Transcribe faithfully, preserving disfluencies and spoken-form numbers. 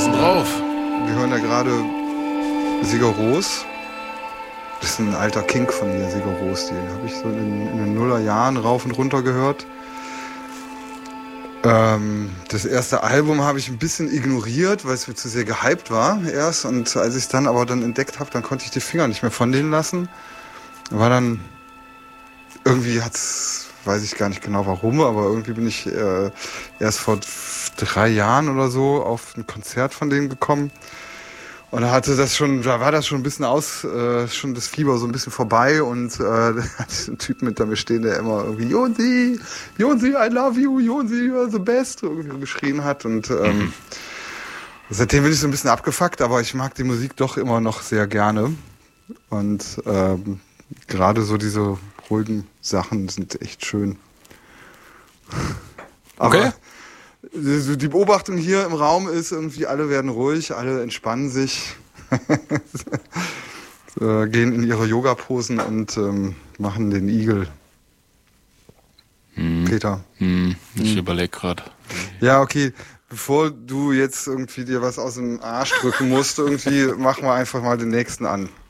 denn drauf? Wir hören ja gerade Sigur Rós. Das ist ein alter Kink von mir, Sigur Rós. Den habe ich so in, in den Nullerjahren rauf und runter gehört. Ähm, das erste Album habe ich ein bisschen ignoriert, weil es mir zu sehr gehypt war erst. Und als ich es dann aber dann entdeckt habe, dann konnte ich die Finger nicht mehr von denen lassen. War dann irgendwie hat's, weiß ich gar nicht genau warum, aber irgendwie bin ich äh, erst vor drei Jahren oder so auf ein Konzert von denen gekommen. Und da hatte das schon, da war das schon ein bisschen aus, äh, schon das Fieber so ein bisschen vorbei und äh, da hatte ich einen Typen hinter mir stehen, der immer irgendwie Jonsi, Jonsi, I love you, Jonsi, you're the best, irgendwie geschrien hat und ähm, mhm. seitdem bin ich so ein bisschen abgefuckt, aber ich mag die Musik doch immer noch sehr gerne und ähm, gerade so diese ruhigen Sachen sind echt schön. Aber okay. Die Beobachtung hier im Raum ist irgendwie, alle werden ruhig, alle entspannen sich, äh, gehen in ihre Yoga-Posen und ähm, machen den Igel. Hm. Peter. Hm. Ich hm. überlege gerade. Ja, okay. Bevor du jetzt irgendwie dir was aus dem Arsch drücken musst, irgendwie machen wir einfach mal den nächsten an.